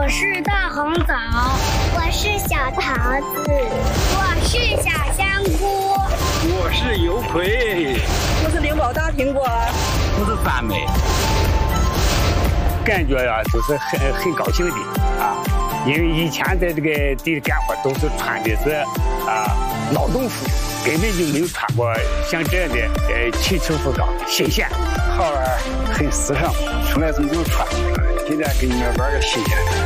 我是大红枣， 我是小桃子， 我是小香菇， 我是油葵， 我是灵宝大苹果， 我是酸梅。 感觉呀，就是很高兴的啊，因为以前在这个地里干活都是穿的是劳动服，根本就没有穿过像这样的气球服装，新鲜， 好玩，很时尚，从来是没有穿过，今天给你们玩个新鲜的。